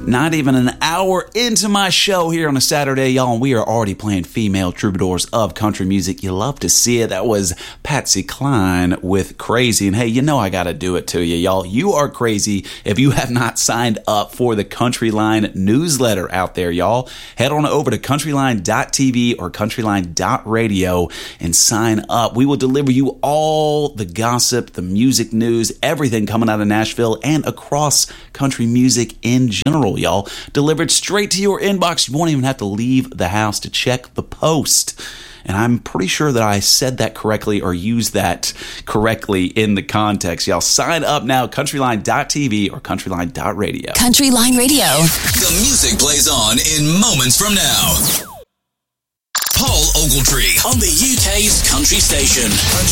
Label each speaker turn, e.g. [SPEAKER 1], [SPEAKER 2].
[SPEAKER 1] Not even an hour into my show here on a Saturday, y'all, and we are already playing female troubadours of country music. You love to see it. That was Patsy Cline with Crazy. And hey, you know I got to do it to you, y'all. You are crazy if you have not signed up for the Countryline newsletter out there, y'all. Head on over to countryline.tv or countryline.radio and sign up. We will deliver you all the gossip, the music news, everything coming out of Nashville and across country music in general, y'all. Delivered straight to your inbox. You won't even have to leave the house to check the post. And I'm pretty sure that I said that correctly or used that correctly in the context. Y'all sign up now, countryline.tv or countryline.radio.
[SPEAKER 2] Countryline Radio.
[SPEAKER 3] The music plays on in moments from now. Paul Ogletree on the UK's country station.